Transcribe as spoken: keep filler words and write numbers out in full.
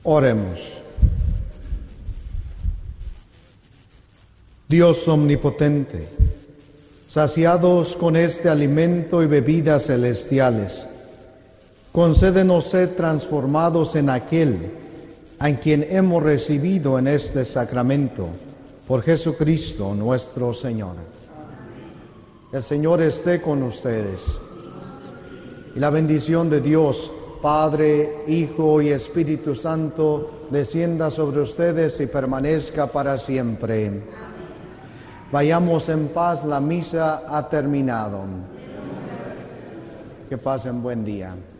Oremos. Dios omnipotente, saciados con este alimento y bebidas celestiales, concédenos ser transformados en aquel a quien hemos recibido en este sacramento, por Jesucristo nuestro Señor. El Señor esté con ustedes. Y la bendición de Dios, Padre, Hijo y Espíritu Santo, descienda sobre ustedes y permanezca para siempre. Amén. Vayamos en paz, la misa ha terminado. Que pasen buen día.